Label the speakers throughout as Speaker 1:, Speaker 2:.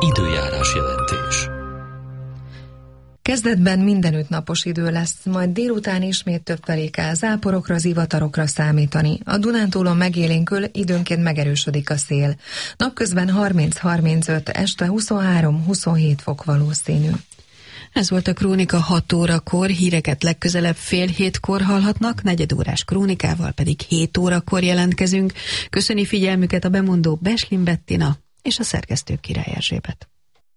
Speaker 1: Időjárás jelentés.
Speaker 2: Kezdetben mindenütt napos idő lesz, majd délután ismét többfelé kell záporokra, zivatarokra számítani. A Dunántúlon megélénkül, időnként megerősödik a szél. Napközben 30-35, este 23-27 fok valószínű.
Speaker 3: Ez volt a Krónika 6 órakor, híreket legközelebb fél hétkor hallhatnak, negyedórás krónikával pedig 7 órakor jelentkezünk. Köszöni figyelmüket a bemondó Beslin Bettina és a szerkesztő Király Erzsébet.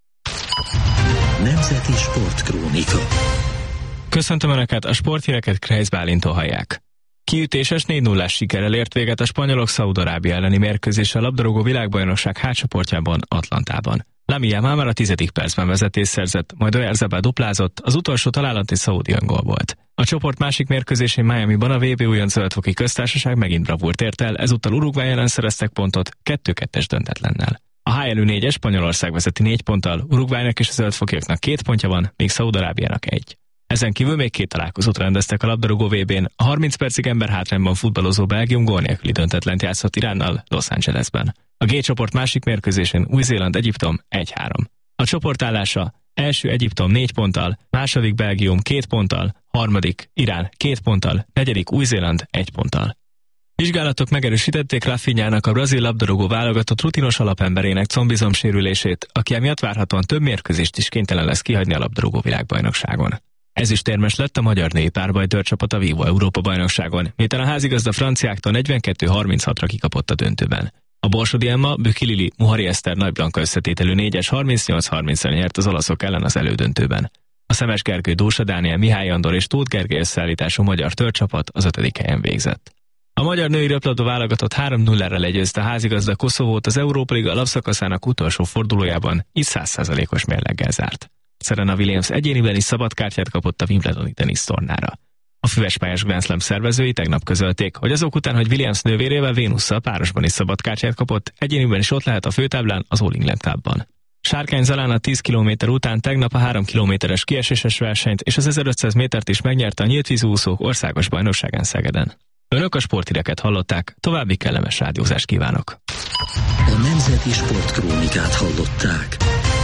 Speaker 1: Nemzeti Sportkrónika.
Speaker 4: Köszöntöm Önöket, a sporthíreket Kreisz Bálintól hallják. Kiütéses 4-0-ás sikerrel ért véget a spanyolok Szaúd-Arábia elleni mérkőzése a labdarúgó világbajnokság H-csoportjában, Atlantában. Lamine Yamal már a 10. percben vezetést szerzett, majd Oyarzabal duplázott, az utolsó találat egy szaúdi öngól volt. A csoport másik mérkőzésén Miamiban a VB újonc Zöldfoki Köztársaság megint bravúrt ért el, ezúttal Uruguay ellen szereztek pontot 2-2-es döntetlennel. A HLU 4-es Spanyolország vezeti 4 ponttal, Uruguaynak és a zöldfokiaknak 2 pontja van, míg Szaúd-Arábiának 1. Ezen kívül még 2 találkozót rendeztek a labdarúgó VB-n, a 30 percig ember hátrányban futballozó Belgium gól nélküli döntetlent játszott Iránnal Los Angelesben. A G csoport másik mérkőzésén Új-Zéland-Egyiptom 1-3. A csoport állása: első Egyiptom 4 ponttal, második Belgium 2 ponttal, harmadik Irán 2 ponttal, negyedik Új-Zéland 1 ponttal. Vizsgálatok megerősítették Rafinhának, a brazil labdarúgó válogatott rutinos alapemberének combizomsérülését, aki emiatt várhatóan több mérkőzést is kénytelen lesz kihagyni a labdarúgó világbajnokságon. Ezüstérmes lett a magyar női párbajtőr csapat a Vivo Európa-bajnokságon, miután a házigazda franciáktól 42-36-ra kikapott a döntőben. A Borsodi Emma, Büki Lili, Muhari Eszter, Nagy Blanka összetételű 4-es 38-30-ra nyert az olaszok ellen az elődöntőben. A Szemes Gergő, Dósa Dániel, Mihály Andor és Tóth Gergely összeállítású magyar törcsapat az 5. helyen végzett. A magyar női röplabda válogatott 3-0-ra legyőzte a házigazda Koszovót az Európa Liga alapszakaszának utolsó fordulójában, így 100%-os mérleggel zárt. Serena Williams egyéniben is szabadkártyát kapott a Wimbledoni tenisztornára. A füvespályás Grand Slam szervezői tegnap közölték, hogy azok után, hogy Williams nővérével, Vénusszal párosban is szabadkártyát kapott, egyéniben is ott lehet a főtáblán, az All England Cupban. Sárkány Zalán a 10 km után tegnap a 3 kilométeres kieséses versenyt és az 1500 métert is megnyerte a nyíltvízúszók országos bajnokságán Szegeden. Önök a sporthíreket hallották, további kellemes rádiózást kívánok!
Speaker 1: A Nemzeti Sportkrónikát hallották.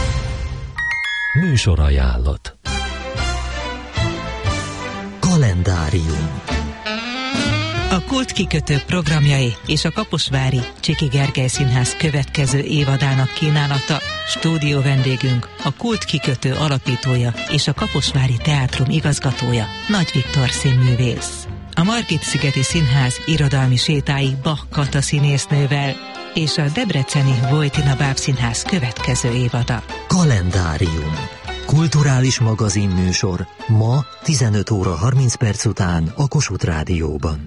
Speaker 1: Műsorajánlat. Kalendárium.
Speaker 5: A Kult kikötő programjai és a kaposvári Csiki Gergely Színház következő évadának kínálata. Stúdió vendégünk a Kult kikötő alapítója és a Kaposvári Teátrum igazgatója, Nagy Viktor színművész. A Margit-szigeti Színház irodalmi sétái Bach Kata színésznővel és a debreceni Vojtina Bábszínház következő évada.
Speaker 1: Kalendárium. Kulturális magazinműsor ma 15 óra 30 perc után a Kossuth Rádióban.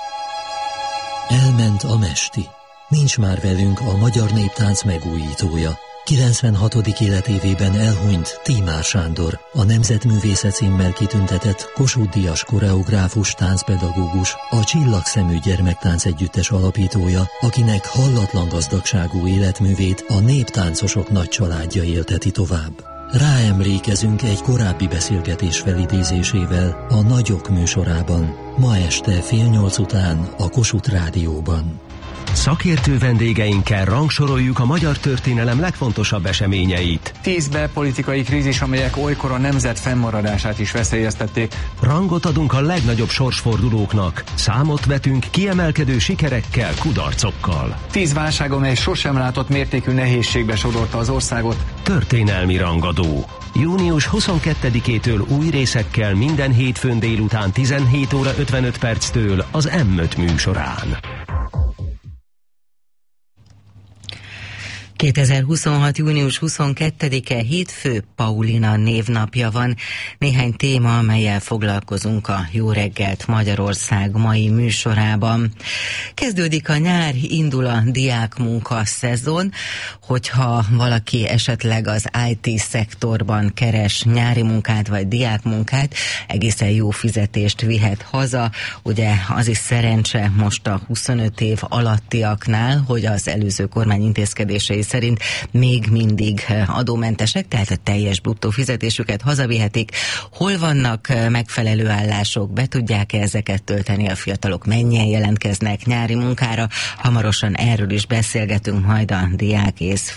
Speaker 1: Elment a mesti. Nincs már velünk a magyar néptánc megújítója. 96. életévében elhunyt Tímár Sándor, a Nemzetművészet címmel kitüntetett Kossuth-díjas koreográfus, táncpedagógus, a Csillagszemű Gyermektánc Együttes alapítója, akinek hallatlan gazdagságú életművét a néptáncosok nagy családja élteti tovább. Ráemlékezünk egy korábbi beszélgetés felidézésével a Nagyok műsorában, ma este 7:30 után a Kossuth Rádióban.
Speaker 6: Szakértő vendégeinkkel rangsoroljuk a magyar történelem legfontosabb eseményeit.
Speaker 7: 10 belpolitikai krízis, amelyek olykor a nemzet fennmaradását is veszélyeztették.
Speaker 6: Rangot adunk a legnagyobb sorsfordulóknak. Számot vetünk kiemelkedő sikerekkel, kudarcokkal.
Speaker 7: 10 válság, amely sosem látott mértékű nehézségbe sodorta az országot.
Speaker 6: Történelmi rangadó. Június 22-től új részekkel minden hétfőn délután 17 óra 55 perctől az M5 műsorán.
Speaker 5: 2026. június 22-e hétfő, Paulina névnapja van. Néhány téma, amellyel foglalkozunk a Jó reggelt Magyarország mai műsorában. Kezdődik a nyár, indul a diákmunka szezon. Hogyha valaki esetleg az IT-szektorban keres nyári munkát vagy diákmunkát, egészen jó fizetést vihet haza. Ugye az is szerencse most a 25 év alattiaknál, hogy az előző kormány intézkedései szerint még mindig adómentesek, tehát a teljes bruttó fizetésüket hazavihetik. Hol vannak megfelelő állások, be tudják-e ezeket tölteni a fiatalok, mennyien jelentkeznek nyári munkára? Hamarosan erről is beszélgetünk majd a diák és